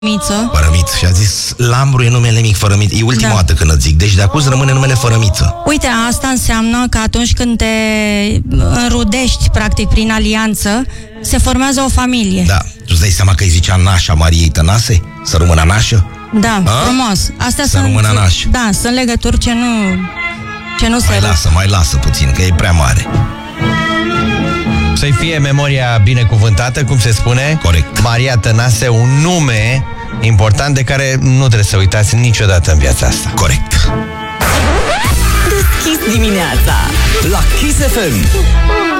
Fărămiță. Și a zis, Lambru e numele mic, Fărămiță. E ultima dată când îți zic. Deci de acum rămâne numele Fărămiță. Uite, asta înseamnă că atunci când te înrudești, practic, prin alianță, se formează o familie. Da. Tu îți dai seama că îi zicea nașa Mariei Tănase? Să rămână nașă? Da, frumos. Astea să rămână nașă. Da, sunt legături ce nu se... Mai lasă puțin, că e prea mare. Să-i fie memoria binecuvântată, cum se spune. Corect. Maria Tănase, un nume important de care nu trebuie să uitați niciodată în viața asta. Corect. Deschis dimineața la Kiss FM.